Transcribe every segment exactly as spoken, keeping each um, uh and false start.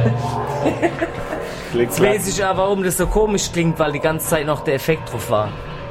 Jetzt weiß ich aber, warum das so komisch klingt, weil die ganze Zeit noch der Effekt drauf war.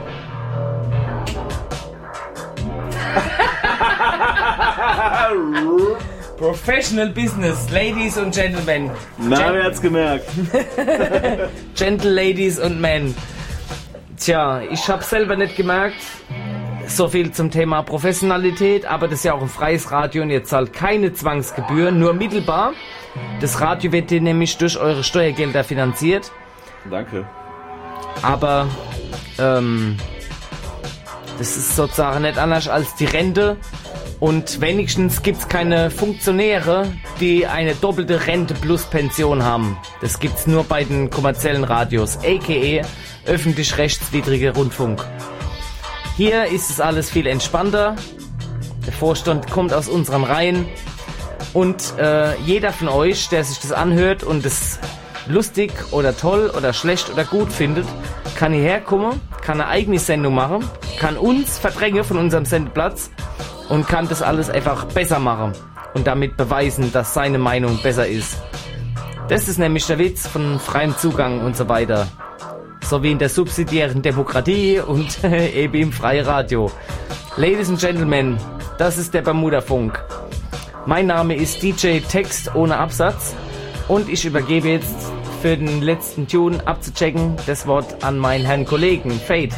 Professional Business, Ladies und Gentlemen. Na, Gen- wer hat's gemerkt? Gentle Ladies und Men. Tja, ich hab's selber nicht gemerkt. So viel zum Thema Professionalität, aber das ist ja auch ein freies Radio und ihr zahlt keine Zwangsgebühren, nur mittelbar. Das Radio wird nämlich durch eure Steuergelder finanziert. Danke. Aber ähm, das ist sozusagen nicht anders als die Rente. Und wenigstens gibt's keine Funktionäre, die eine doppelte Rente plus Pension haben. Das gibt's nur bei den kommerziellen Radios, aka öffentlich-rechtswidriger Rundfunk. Hier ist es alles viel entspannter. Der Vorstand kommt aus unseren Reihen. Und äh, jeder von euch, der sich das anhört und es lustig oder toll oder schlecht oder gut findet, kann hierher kommen, kann eine eigene Sendung machen, kann uns verdrängen von unserem Sendeplatz und kann das alles einfach besser machen und damit beweisen, dass seine Meinung besser ist. Das ist nämlich der Witz von freiem Zugang und so weiter. So wie in der subsidiären Demokratie und eben im Freiradio. Ladies and Gentlemen, das ist der Bermuda-Funk. Mein Name ist D J Text ohne Absatz und ich übergebe jetzt für den letzten Tune abzuchecken das Wort an meinen Herrn Kollegen Fade.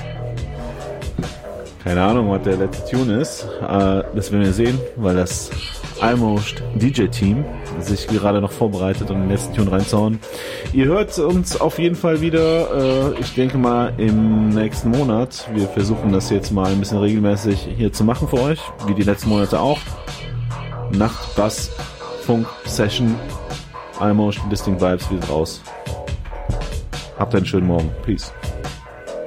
Keine Ahnung, was der letzte Tune ist. Äh, das werden wir sehen, weil das Almost D J-Team sich gerade noch vorbereitet, um den letzten Tune reinzuhauen. Ihr hört uns auf jeden Fall wieder, äh, ich denke mal, im nächsten Monat. Wir versuchen das jetzt mal ein bisschen regelmäßig hier zu machen für euch, wie die letzten Monate auch. Nacht, Bass, Funk, Session, Almost Distinct Vibes wieder raus. Habt einen schönen Morgen. Peace.